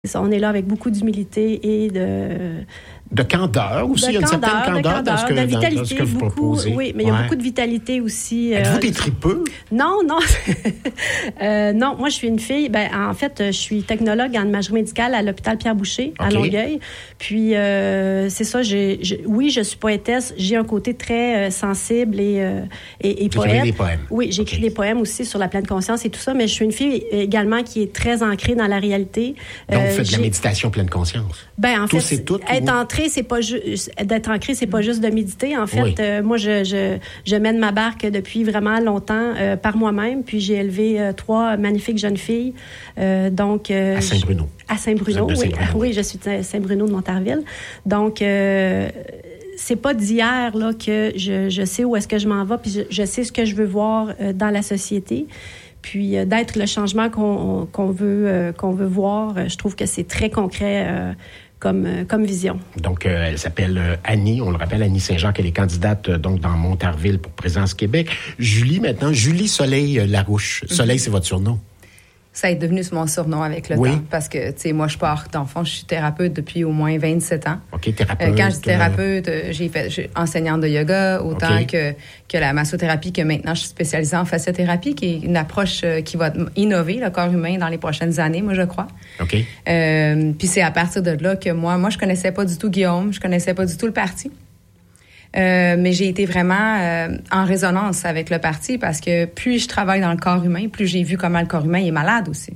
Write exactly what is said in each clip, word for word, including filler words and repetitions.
On est là avec beaucoup d'humilité et de... De candeur aussi, il y a une certaine candeur, de, candeur, dans, ce que, de vitalité, dans, dans ce que vous beaucoup, proposez. Oui, mais il y a ouais. beaucoup de vitalité aussi. Êtes-vous euh, des tripeux? Non, non. euh, non, moi, je suis une fille. Ben, en fait, je suis technologue en imagerie médicale à l'hôpital Pierre-Boucher, okay. à Longueuil. Puis, euh, c'est ça, j'ai, j'ai, oui, je suis poétesse. J'ai un côté très euh, sensible et, euh, et, et poète. J'écris des poèmes. Oui, j'écris okay. des poèmes aussi sur la pleine conscience et tout ça, mais je suis une fille également qui est très ancrée dans la réalité. Donc, euh, vous faites de la méditation pleine conscience? Ben, en Tous fait, et toutes, être ou... entré, c'est pas juste... D'être ancré, c'est pas juste de méditer. En fait, oui. euh, moi, je, je, je mène ma barque depuis vraiment longtemps euh, par moi-même. Puis j'ai élevé euh, trois magnifiques jeunes filles. Euh, donc euh, à Saint-Bruno. À Saint-Bruno, oui. Saint-Bruno. Oui, je suis de Saint-Bruno de Montarville. Donc, euh, c'est pas d'hier là que je, je sais où est-ce que je m'en vais. Puis je, je sais ce que je veux voir euh, dans la société. Puis euh, d'être le changement qu'on, qu'on veut euh, qu'on veut voir, euh, je trouve que c'est très concret. Euh, Comme, euh, comme vision. Donc, euh, elle s'appelle euh, Annie, on le rappelle, Annie Saint-Jacques, elle est candidate euh, donc dans Montarville pour Présence Québec. Julie, maintenant, Julie Soleil euh, Larouche. Soleil, mm-hmm. c'est votre surnom? Ça est devenu mon surnom avec le oui. temps. Parce que, tu sais, moi, je pars d'enfant, je suis thérapeute depuis au moins vingt-sept ans. OK, thérapeute. Euh, quand je dis thérapeute, euh, j'ai fait, je suis enseignante de yoga, autant okay. que, que la massothérapie, que maintenant, je suis spécialisée en fasciothérapie, qui est une approche euh, qui va innover le corps humain dans les prochaines années, moi, je crois. OK. Euh, puis c'est à partir de là que moi, moi, je connaissais pas du tout Guillaume, je connaissais pas du tout le parti. Euh, mais j'ai été vraiment euh, en résonance avec le parti parce que plus je travaille dans le corps humain, plus j'ai vu comment le corps humain est malade aussi.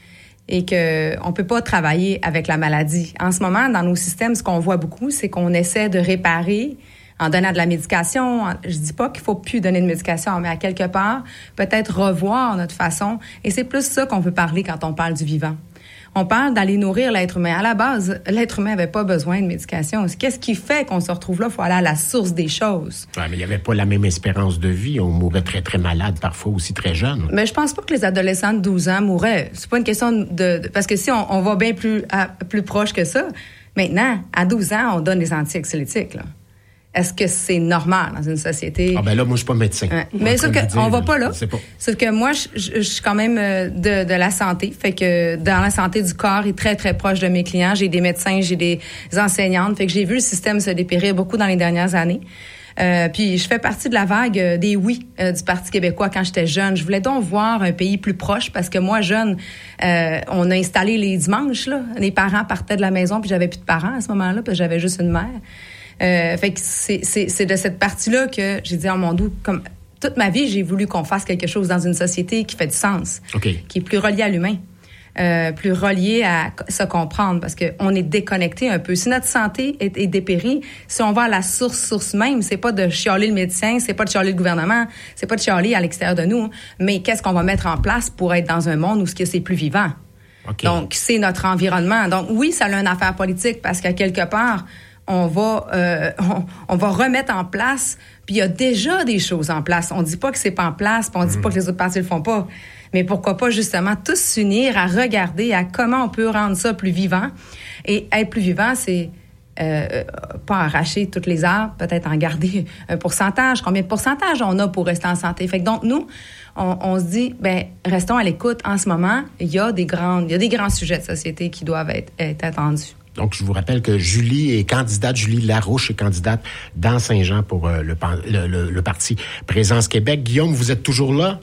Et que on peut pas travailler avec la maladie. En ce moment, dans nos systèmes, ce qu'on voit beaucoup, c'est qu'on essaie de réparer en donnant de la médication. Je dis pas qu'il faut plus donner de médication, mais à quelque part, peut-être revoir notre façon. Et c'est plus ça qu'on veut parler quand on parle du vivant. On parle d'aller nourrir l'être humain. À la base, l'être humain n'avait pas besoin de médication. Qu'est-ce qui fait qu'on se retrouve là? Il faut aller à la source des choses. Ouais, mais il n'y avait pas la même espérance de vie. On mourait très, très malade, parfois aussi très jeune. Mais je pense pas que les adolescents de douze ans mouraient. C'est pas une question de... de parce que si on, on va bien plus, à, plus proche que ça, maintenant, à douze ans, on donne des anxiolytiques, là. Est-ce que c'est normal dans une société? Ah ben là, moi, je suis pas médecin. Ouais. Mais sauf qu'on va pas là. Pas. Sauf que moi, je, je, je suis quand même de, de la santé. Fait que dans la santé du corps, est très, très proche de mes clients. J'ai des médecins, j'ai des enseignantes. Fait que j'ai vu le système se dépérir beaucoup dans les dernières années. Euh, puis je fais partie de la vague des oui euh, du Parti québécois quand j'étais jeune. Je voulais donc voir un pays plus proche parce que moi, jeune, euh, on a installé les dimanches, là. Les parents partaient de la maison puis j'avais plus de parents à ce moment-là parce que j'avais juste une mère. Euh, fait que c'est, c'est, c'est de cette partie-là que j'ai dit, oh mon Dieu, comme toute ma vie, j'ai voulu qu'on fasse quelque chose dans une société qui fait du sens, okay. qui est plus reliée à l'humain, euh, plus reliée à se comprendre, parce que on est déconnecté un peu. Si notre santé est, est dépérie, si on va à la source, source même, c'est pas de chialer le médecin, c'est pas de chialer le gouvernement, c'est pas de chialer à l'extérieur de nous, mais qu'est-ce qu'on va mettre en place pour être dans un monde où c'est plus vivant? Okay. Donc, c'est notre environnement. Donc, oui, ça a une affaire politique, parce qu'à quelque part, on va euh, on, on va remettre en place, puis il y a déjà des choses en place. On dit pas que c'est pas en place, puis on dit mmh. pas que les autres partis le font pas. Mais pourquoi pas justement tous s'unir à regarder à comment on peut rendre ça plus vivant. Et être plus vivant, c'est euh, pas arracher toutes les arbres, peut-être en garder un pourcentage. Combien de pourcentage on a pour rester en santé? Fait que donc, nous, on, on se dit, ben restons à l'écoute. En ce moment, il y a des grandes, il y a des grands sujets de société qui doivent être, être attendus. Donc, je vous rappelle que Julie est candidate, Julie Larouche est candidate dans Saint-Jean pour euh, le, le, le, le parti Présence Québec. Guillaume, vous êtes toujours là?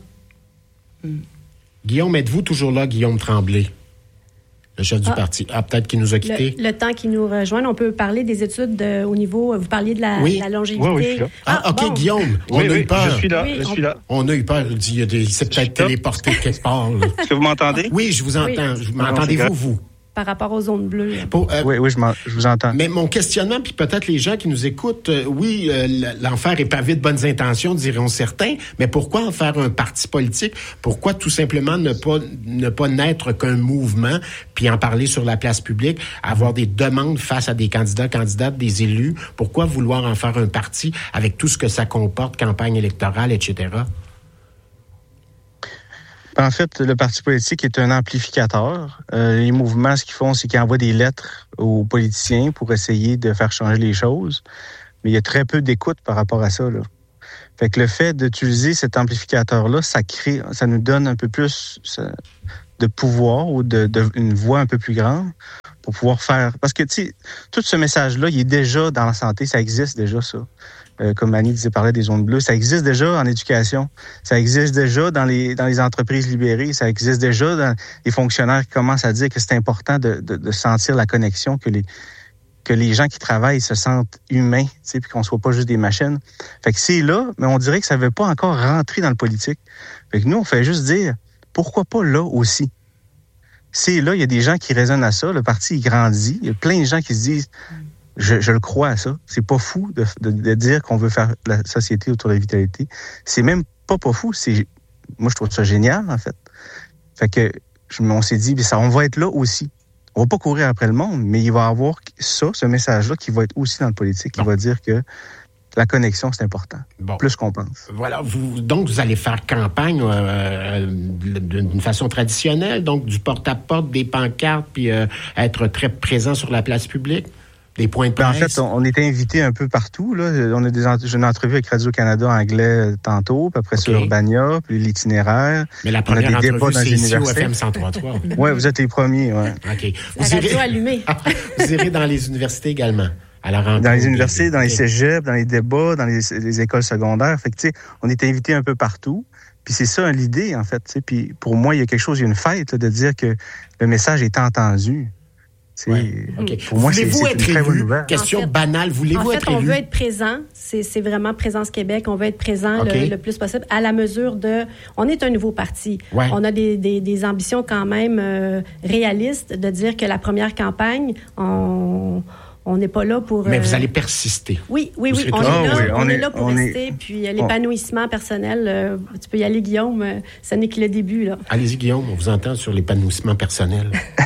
Mm. Guillaume, êtes-vous toujours là, Guillaume Tremblay, le chef ah, du parti? Ah, peut-être qu'il nous a quittés. Le, le temps qu'il nous rejoigne, on peut parler des études de, au niveau... Vous parliez de la, oui. la longévité. Oui, oui, je suis là. Ah, OK, bon. Guillaume, on oui, a oui, eu peur. Je suis là, oui, je on, suis là. On a eu peur. Il y a des, c'est peut-être téléporté quelque part. Là. Est-ce que vous m'entendez? Oui, je vous entends. Oui. M'entendez-vous, vous? Par rapport aux zones bleues. Pour, euh, oui, oui, je, je vous entends. Mais mon questionnement, puis peut-être les gens qui nous écoutent, euh, oui, euh, l'enfer est pavé de bonnes intentions, diront certains, mais pourquoi en faire un parti politique? Pourquoi tout simplement ne pas ne pas naître qu'un mouvement, puis en parler sur la place publique, avoir des demandes face à des candidats, candidates, des élus? Pourquoi vouloir en faire un parti avec tout ce que ça comporte, campagne électorale, et cetera? En fait, le parti politique est un amplificateur. Euh, les mouvements, ce qu'ils font, c'est qu'ils envoient des lettres aux politiciens pour essayer de faire changer les choses. Mais il y a très peu d'écoute par rapport à ça, là. Fait que le fait d'utiliser cet amplificateur-là, ça crée, ça nous donne un peu plus de pouvoir ou de, de une voix un peu plus grande pour pouvoir faire... Parce que, tu sais, tout ce message-là, il est déjà dans la santé, ça existe déjà, ça. Euh, comme Annie disait, parlait des zones bleues, ça existe déjà en éducation, ça existe déjà dans les dans les entreprises libérées, ça existe déjà dans les fonctionnaires qui commencent à dire que c'est important de, de, de sentir la connexion, que les que les gens qui travaillent se sentent humains, tu sais, puis qu'on soit pas juste des machines. Fait que c'est là, mais on dirait que ça veut pas encore rentrer dans le politique. Fait que nous, on fait juste dire, pourquoi pas là aussi? C'est là, il y a des gens qui raisonnent à ça, le parti il grandit, il y a plein de gens qui se disent, je, je le crois à ça. C'est pas fou de, de, de dire qu'on veut faire la société autour de la vitalité. C'est même pas pas fou, c'est, moi je trouve ça génial, en fait. Fait que, je, on s'est dit, ça, on va être là aussi. On va pas courir après le monde, mais il va y avoir ça, ce message-là, qui va être aussi dans le politique, qui bon. va dire que la connexion, c'est important, bon. plus qu'on pense. Voilà, vous, donc vous allez faire campagne euh, d'une façon traditionnelle, donc du porte-à-porte, des pancartes, puis euh, être très présent sur la place publique, des points de presse. Ben, en fait, on, on était invités un peu partout. Là. On a des j'ai une entrevue avec Radio-Canada anglais tantôt, puis après okay. sur Urbania, puis l'itinéraire. Mais la première on a des entrevue, c'est ici au F M cent trois point trois. Oui, vous êtes les premiers. Ouais. OK. La Vous radio irez... allumée. Vous irez dans les universités également? À la dans les universités, dans les cégeps, dans les débats, dans les, les écoles secondaires. Fait que, tu sais, on est invités un peu partout. Puis c'est ça l'idée, en fait. T'sais. Puis pour moi, il y a quelque chose, il y a une fête là, de dire que le message est entendu. Ouais. Okay. Pour moi, c'est, c'est une très bonne nouvelle. Question en fait, banale, voulez-vous en fait, être élu? On veut être présent. C'est, c'est vraiment Présence Québec. On veut être présent okay. le, le plus possible à la mesure de... On est un nouveau parti. Ouais. On a des, des, des ambitions quand même euh, réalistes de dire que la première campagne, on... On n'est pas là pour... Mais euh... vous allez persister. Oui, oui, oui. On, oh, est, là, oui, on, on est est là pour on rester. Est... Puis euh, l'épanouissement personnel, euh, tu peux y aller, Guillaume. Euh, ce n'est que le début, là. Allez-y, Guillaume. On vous entend sur l'épanouissement personnel.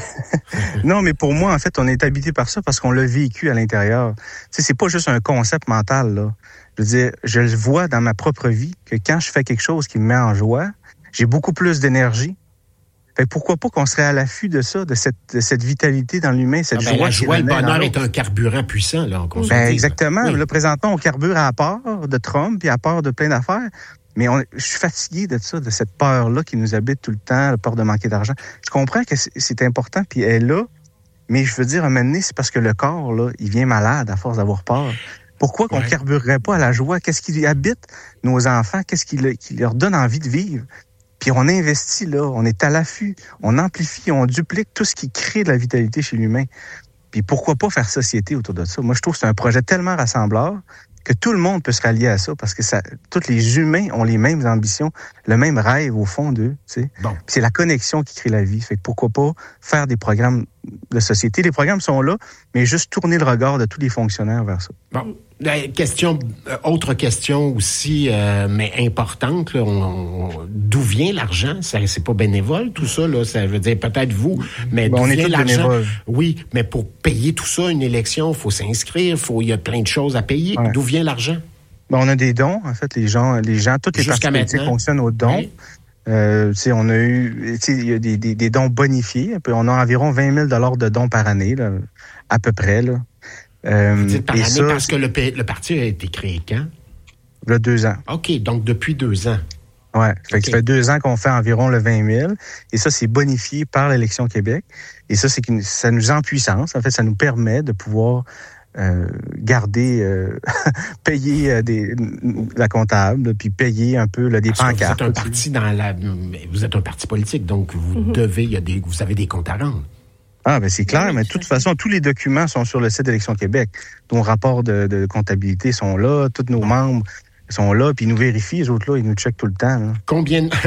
Non, mais pour moi, en fait, on est habité par ça parce qu'on l'a vécu à l'intérieur. Tu sais, c'est pas juste un concept mental, là. Je veux dire, je le vois dans ma propre vie que quand je fais quelque chose qui me met en joie, j'ai beaucoup plus d'énergie. Fait que pourquoi pas qu'on serait à l'affût de ça, de cette, de cette vitalité dans l'humain, cette ah ben, joie. La joie, le bonheur est un carburant puissant, là, en conséquence. Ben, exactement. Oui. Là, présentement, on carbure à peur de Trump puis à peur de plein d'affaires. Mais on, je suis fatigué de ça, de cette peur-là qui nous habite tout le temps, la peur de manquer d'argent. Je comprends que c'est, c'est important, puis elle est là. Mais je veux dire, à un moment donné, c'est parce que le corps, là, il vient malade à force d'avoir peur. Pourquoi qu'on ouais. carburerait pas à la joie? Qu'est-ce qui habite nos enfants? Qu'est-ce qui, le, qui leur donne envie de vivre? Puis on investit là, on est à l'affût, on amplifie, on duplique tout ce qui crée de la vitalité chez l'humain. Puis pourquoi pas faire société autour de ça? Moi, je trouve que c'est un projet tellement rassembleur que tout le monde peut se rallier à ça parce que ça, tous les humains ont les mêmes ambitions, le même rêve au fond d'eux. Tu sais. Bon. Puis c'est la connexion qui crée la vie. Fait que pourquoi pas faire des programmes de société? Les programmes sont là, mais juste tourner le regard de tous les fonctionnaires vers ça. Bon. Question, autre question aussi, euh, mais importante, là, on, on, d'où vient l'argent? Ça, c'est pas bénévole, tout ça, là, ça veut dire peut-être vous, mais bon, d'où on vient est l'argent? Bénévole. Oui, mais pour payer tout ça, une élection, il faut s'inscrire, faut, il y a plein de choses à payer. Ouais. D'où vient l'argent? Bon, on a des dons, en fait, les gens, les gens, toutes les parties politiques fonctionnent aux dons. Oui. Euh, tu sais, on a eu, tu sais, il y a des, des, des dons bonifiés. On a environ vingt mille dollars de dons par année, là, à peu près, là. Euh, Vous dites par année ça, parce que le, le parti a été créé quand? Il y a deux ans. OK, donc depuis deux ans. Oui, fait okay. Ça fait deux ans qu'on fait environ le vingt mille. Et ça, c'est bonifié par l'Élection Québec. Et ça, c'est que ça nous en puissance. En fait, ça nous permet de pouvoir euh, garder, euh, payer euh, des, la comptable, puis payer un peu là, des parce pancartes. Vous êtes un parti dans la, vous êtes un parti politique, donc vous mm-hmm. devez, il y a des, vous avez des comptes à rendre. Ah, ben c'est clair, oui, mais de toute façon, tous les documents sont sur le site d'Élection Québec. Nos rapports de, de comptabilité sont là, tous nos membres sont là, puis ils nous vérifient, les autres là, ils nous checkent tout le temps. Là. Combien de...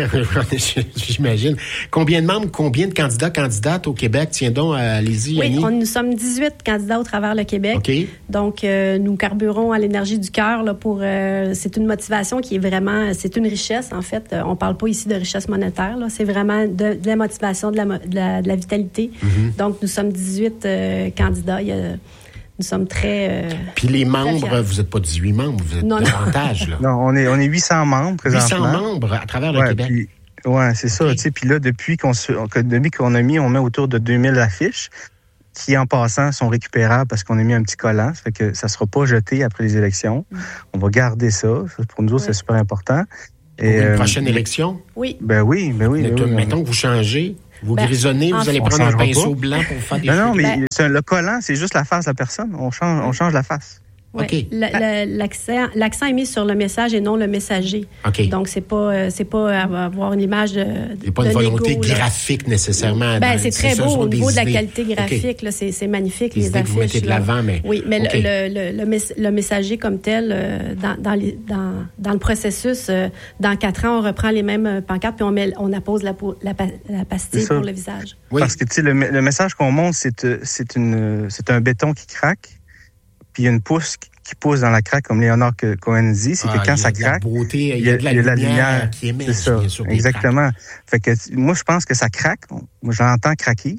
J'imagine. Combien de membres, combien de candidats, candidates au Québec? Tiens donc, allez-y, Oui, Annie. on, nous sommes dix-huit candidats au travers le Québec. Okay. Donc, euh, nous carburons à l'énergie du cœur là, pour... Euh, c'est une motivation qui est vraiment... C'est une richesse, en fait. On parle pas ici de richesse monétaire. Là. C'est vraiment de, de la motivation, de la, de la, de la vitalité. Mm-hmm. Donc, nous sommes dix-huit euh, candidats. Il y a... Nous sommes très... Euh, Puis les membres, vous n'êtes pas dix-huit membres, vous êtes non, davantage. Là. Non, on est, on est huit cents membres présentement. huit cents membres à travers le ouais, Québec. Puis, ouais, c'est ça. Okay. Puis là, depuis qu'on, se, depuis qu'on a mis, on met autour de deux mille affiches qui, en passant, sont récupérables parce qu'on a mis un petit collant. Ça fait que ça ne sera pas jeté après les élections. Mm. On va garder ça. ça pour nous autres, ouais. c'est super important. Pour Et, une euh, prochaine élection? Oui. Ben oui, ben oui. Mais ben toi, oui mettons que vous changez. Vous Ben, grisonnez, vous allez on prendre un changera pinceau pas. blanc pour faire des Non, non, cheveux. mais Ben- c'est un- le collant, c'est juste la face de la personne. On change, on change la face. Ouais. OK. La- la- L'accent, l'accent est mis sur le message et non le messager. OK. Donc, c'est pas, euh, c'est pas avoir une image de. Il n'y a pas une de volonté Lego, là. graphique nécessairement. Ben, dans- c'est très ça, beau ce sont au des niveau de la idées. qualité OK. graphique. Là, c'est, c'est magnifique, Des les idées que affiches. vous mettez de là. l'avant, mais- Oui, mais OK. le, le, le, le, mess- le messager comme tel, euh, dans, dans, les- dans, dans le processus, euh, dans quatre ans, on reprend les mêmes euh, pancartes puis on, met, on appose la, po- la, pa- la pastille C'est ça. pour le visage. Oui. Parce que tu sais, le, le message qu'on montre, c'est, euh, c'est, une, c'est un béton qui craque, puis il y a une pousse qui qui pousse dans la craque, comme Léonard Cohen dit, c'est Ah, que quand il y a ça de la craque, beauté, il y a, il y a de la lumière qui émerge, c'est ça, bien sûr, des exactement. Fait que moi, je pense que ça craque. Moi, j'entends craquer,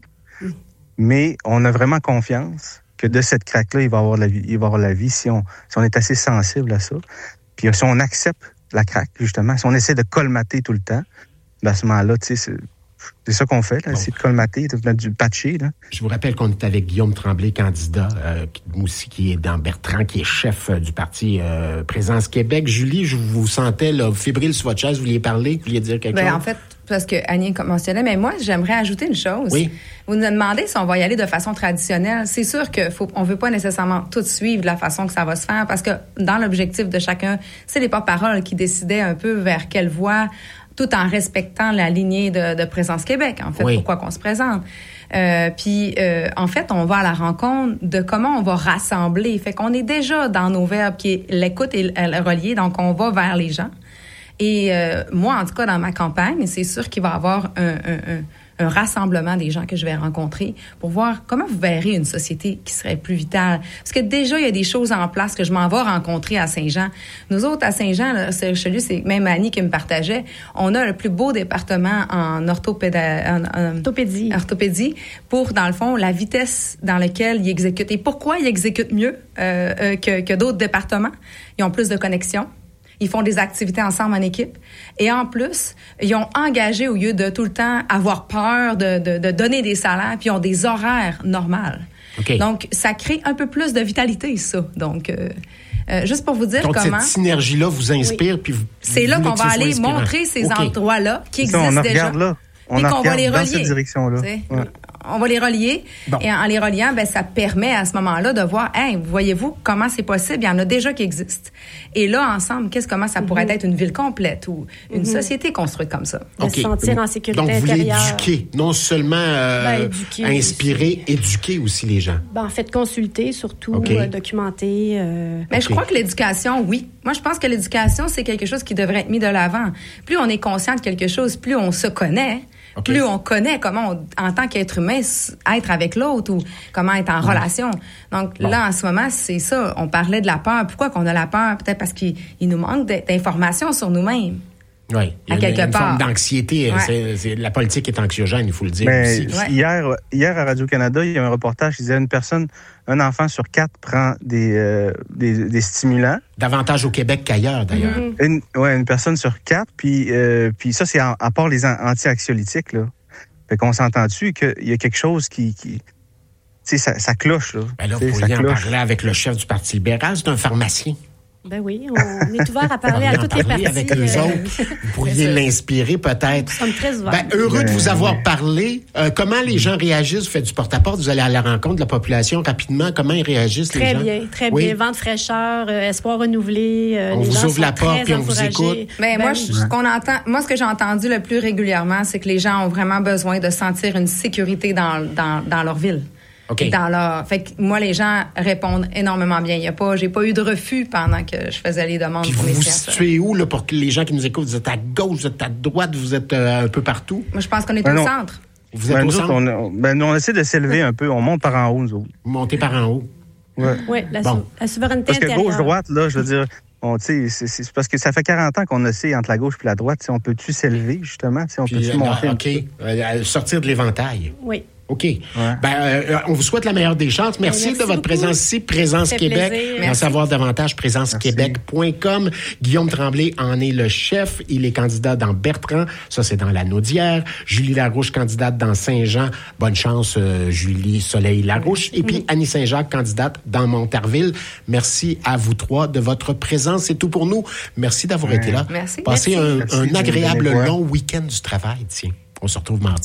mais on a vraiment confiance que de cette craque-là, il va y avoir la vie. Il va y avoir la vie si on, si on est assez sensible à ça. Puis si on accepte la craque, justement, si on essaie de colmater tout le temps, ben à ce moment-là, tu sais, c'est, c'est ça qu'on fait, là, Bon. c'est de colmater, de mettre du patcher, là. Je vous rappelle qu'on est avec Guillaume Tremblay, candidat, euh, qui- aussi qui est dans Bertrand, qui est chef euh, du parti euh, Présence Québec. Julie, je vous sentais là, fébrile sur votre chaise, vous vouliez parler, vous vouliez dire quelque Ben, chose? en fait, parce que Annie mentionnait, mais moi, j'aimerais ajouter une chose. Oui. Vous nous demandez si on va y aller de façon traditionnelle. C'est sûr que faut, on veut pas nécessairement tout suivre de la façon que ça va se faire, parce que dans l'objectif de chacun, c'est les porte-paroles qui décidaient un peu vers quelle voie, tout en respectant la lignée de, de Présence Québec, en fait, Oui. pourquoi qu'on se présente. Euh, puis, euh, en fait, on va à la rencontre de comment on va rassembler. Fait qu'on est déjà dans nos verbes qui est l'écoute et le relier, donc on va vers les gens. Et euh, moi, en tout cas, dans ma campagne, c'est sûr qu'il va y avoir un, un, un, un rassemblement des gens que je vais rencontrer pour voir comment vous verrez une société qui serait plus vitale. Parce que déjà, il y a des choses en place que je m'en vais rencontrer à Saint-Jean. Nous autres, à Saint-Jean, là, c'est Richelieu, c'est même Annie qui me partageait, on a le plus beau département en, orthopéda, en, en Orthopédie. orthopédie pour, dans le fond, la vitesse dans laquelle ils exécutent. Et pourquoi ils exécutent mieux euh, euh, que, que d'autres départements? Ils ont plus de connexions. Ils font des activités ensemble en équipe. Et en plus, ils ont engagé au lieu de tout le temps avoir peur de, de, de donner des salaires, puis ils ont des horaires normales. OK. Donc, ça crée un peu plus de vitalité, ça. Donc, euh, euh, juste pour vous dire Donc, comment... cette synergie-là vous inspire, puis vous... C'est vous là voulez qu'on que va ce soit aller inspirant. montrer ces OK. endroits-là qui C'est ça, existent on en déjà. regarde là. On et en qu'on va regarde les dans relier. cette direction-là. Tu sais, Ouais. On va les relier. Bon. Et en les reliant, ben, ça permet à ce moment-là de voir, hey, voyez-vous comment c'est possible? Il y en a déjà qui existent. Et là, ensemble, qu'est-ce, comment ça pourrait être une ville complète ou une société construite comme ça? De OK. se sentir en sécurité Donc, vous voulez intérieure. éduquer, non seulement euh, Ben, éduquer inspirer, éduquer aussi les gens. Ben, en fait, consulter, surtout, OK. euh, documenter. euh, Mais OK. je crois que l'éducation, oui. Moi, je pense que l'éducation, c'est quelque chose qui devrait être mis de l'avant. Plus on est conscient de quelque chose, plus on se connaît. OK. Plus on connaît comment, on, en tant qu'être humain, s- être avec l'autre ou comment être en relation. Donc Bon. là, en ce moment, c'est ça. On parlait de la peur. Pourquoi qu'on a la peur? Peut-être parce qu'il il nous manque de- d'informations sur nous-mêmes. Oui. Il y a À une, quelque une forme part. d'anxiété. Ouais. C'est, c'est- la politique est anxiogène, il faut le dire Mais aussi. Ouais. hier, hier à Radio-Canada, il y a un reportage qui disait une personne, un enfant sur quatre prend des, euh, des, des stimulants. Davantage au Québec qu'ailleurs, d'ailleurs. Mhm. Une, ouais, une personne sur quatre, puis, euh, puis ça, c'est en- à part les an- anti-anxiolytiques, là. Fait qu'on s'entend dessus qu'il y a quelque chose qui... qui tu sais, ça, ça cloche, là. Ben là, Tu sais, vous ça pourriez en cloche. parler avec le chef du Parti libéral, c'est un pharmacien. Ben oui, on est ouvert à parler Vous à pourriez toutes les en parler parties. avec eux euh, autres. Vous pourriez l'inspirer peut-être. Nous sommes très ouverts. Ben, heureux de vous Ben, avoir oui. parlé. Euh, comment les gens réagissent? Vous faites du porte-à-porte, vous allez à la rencontre de la population rapidement. Comment ils réagissent, les Très gens? bien, très Oui. bien. Vent de fraîcheur, euh, espoir renouvelé. euh, On les vous gens ouvre sont la porte, très puis on vous encouragés. écoute. Ben, Ben moi, oui. je- ce qu'on entend, moi, ce que j'ai entendu le plus régulièrement, c'est que les gens ont vraiment besoin de sentir une sécurité dans, dans, dans leur ville. OK. Dans leur, fait que moi, les gens répondent énormément bien. Il y a pas, j'ai pas eu de refus pendant que je faisais les demandes Puis pour vous mes vous signatures. situez où, là, pour que les gens qui nous écoutent? Vous êtes à gauche, vous êtes à droite, vous êtes euh, un peu partout? Moi, je pense qu'on est Ben au non. centre. Vous êtes Ben, au nous centre? autres, on, ben, nous, on essaie de s'élever un peu. On monte par en haut, nous autres. Vous montez par en haut. Ouais. Oui, la, Bon. sou- la souveraineté Parce que intérieure. gauche-droite, là, je veux dire, on, tu sais, c'est, c'est parce que ça fait quarante ans qu'on essaie entre la gauche et la droite. Tu sais, on peut-tu s'élever, justement? Tu sais, on Puis, peut-tu euh, monter? un OK. petit peu? Euh, sortir de l'éventail. Oui. OK. Ben, euh, on vous souhaite la meilleure des chances. Merci, Merci de votre beaucoup. présence ici. Présence Ça fait Québec. plaisir. En Merci. savoir davantage, présence québec point com. Guillaume Tremblay en est le chef. Il est candidat dans Bertrand. Ça, c'est dans la Naudière. Julie Larouche, candidate dans Saint-Jean. Bonne chance, euh, Julie Soleil-Larouche. Et puis, Annie Saint-Jacques, candidate dans Montarville. Merci à vous trois de votre présence. C'est tout pour nous. Merci d'avoir Ouais. été là. Merci. Passez Merci. un, Merci un de nous agréable donner voix. long week-end du travail. Tiens, on se retrouve mardi.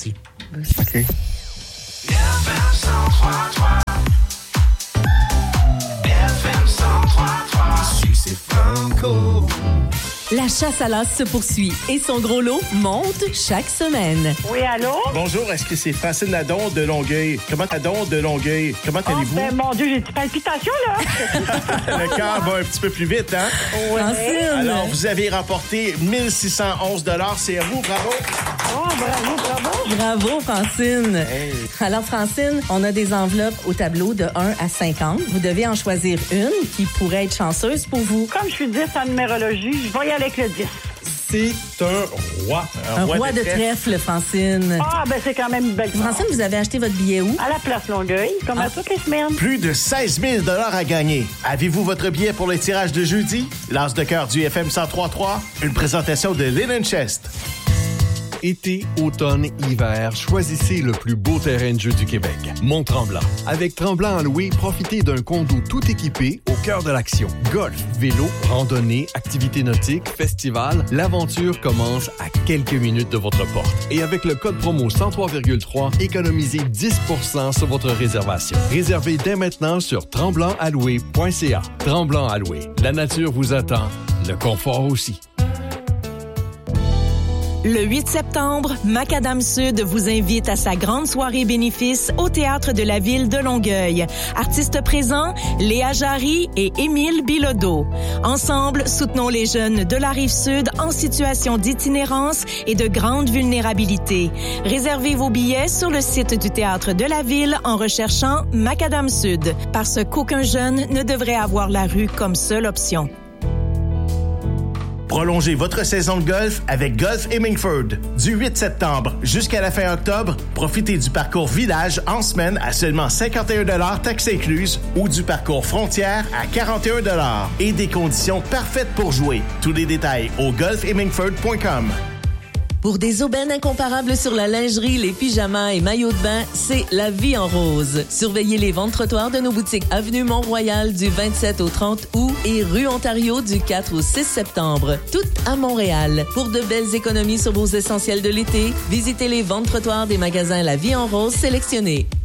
OK. La chasse à l'as se poursuit et son gros lot monte chaque semaine. Oui, allô? Bonjour, est-ce que c'est Francine Nadon de Longueuil? Comment Nadon de Longueuil? Comment Oh, allez-vous? ben, mon Dieu, j'ai des palpitations, là. Le cœur va un petit peu plus vite, hein? Ouais. Francine! Alors, vous avez remporté mille six cent onze dollars. C'est à vous, bravo! Oh, bravo, bravo. Bravo, Francine! Hey. Alors, Francine, on a des enveloppes au tableau de un à cinquante. Vous devez en choisir une qui pourrait être chanceuse pour vous. Comme je suis dix en numérologie, je vais y aller avec le dix. C'est un roi. Un roi de trèfle. trèfle, Francine. Ah, ben c'est quand même une belle chose. Francine, vous avez acheté votre billet où? À la place Longueuil, comme à toutes les semaines. Plus de seize mille dollars à gagner. Avez-vous votre billet pour le tirage de jeudi? L'As de cœur du F M cent trois trois, une présentation de Linen Chest. Été, automne, hiver, choisissez le plus beau terrain de jeu du Québec, Mont-Tremblant. Avec Tremblant à louer, profitez d'un condo tout équipé au cœur de l'action. Golf, vélo, randonnée, activités nautiques, festival, l'aventure commence à quelques minutes de votre porte. Et avec le code promo cent trois virgule trois, économisez dix pour cent sur votre réservation. Réservez dès maintenant sur tremblant à louer point c a. Tremblant à louer. La nature vous attend, le confort aussi. Le huit septembre, Macadam Sud vous invite à sa grande soirée bénéfice au Théâtre de la Ville de Longueuil. Artistes présents, Léa Jarry et Émile Bilodeau. Ensemble, soutenons les jeunes de la Rive-Sud en situation d'itinérance et de grande vulnérabilité. Réservez vos billets sur le site du Théâtre de la Ville en recherchant Macadam Sud, parce qu'aucun jeune ne devrait avoir la rue comme seule option. Prolongez votre saison de golf avec Golf Hemmingford. Du huit septembre jusqu'à la fin octobre, profitez du parcours Village en semaine à seulement cinquante et un dollars taxes incluses ou du parcours Frontière à quarante et un dollars et des conditions parfaites pour jouer. Tous les détails au golf hemmingford point com. Pour des aubaines incomparables sur la lingerie, les pyjamas et maillots de bain, c'est La Vie en Rose. Surveillez les ventes trottoirs de nos boutiques Avenue Mont-Royal du vingt-sept au trente août et rue Ontario du quatre au six septembre. Toutes à Montréal. Pour de belles économies sur vos essentiels de l'été, visitez les ventes trottoirs des magasins La Vie en Rose sélectionnés.